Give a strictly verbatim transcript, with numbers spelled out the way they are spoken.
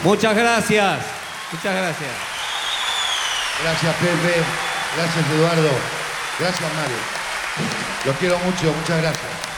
Muchas gracias. Muchas gracias. Gracias, Pepe. Gracias, Eduardo. Gracias, Mario. Los quiero mucho. Muchas gracias.